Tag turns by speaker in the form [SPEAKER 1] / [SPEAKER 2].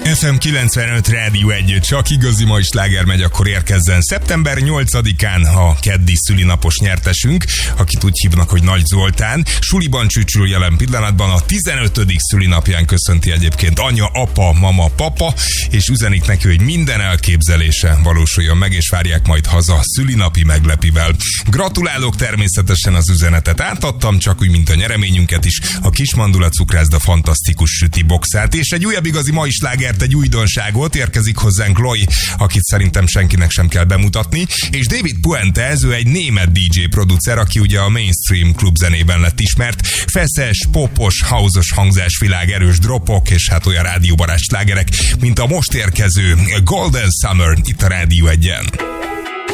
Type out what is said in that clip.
[SPEAKER 1] FM 95 Rádió 1, csak igazi mai sláger megy, akkor érkezzen szeptember 8-án a keddi szülinapos nyertesünk, akit úgy hívnak, hogy Nagy Zoltán. Suliban csücsül jelen pillanatban, a 15. szülinapján köszönti egyébként anya, apa, mama, papa, és üzenik neki, hogy minden elképzelése valósuljon meg, és várják majd haza szülinapi meglepivel. Gratulálok, természetesen az üzenetet átadtam, csak úgy, mint a nyereményünket is, a Kismandula Cukrászda fantasztikus süti boxát, és egy újabb igazi mai slágert, egy újdonságot, érkezik hozzánk Loy, akit szerintem senkinek sem kell bemutatni, és David Puente, ő egy német DJ producer, aki ugye a mainstream klubzenében lett ismert, feszes, popos, house-os hangzásvilág, erős dropok, és hát olyan rádióbarát slágerek, mint a most érkező Golden Summer itt a Rádió 1-en.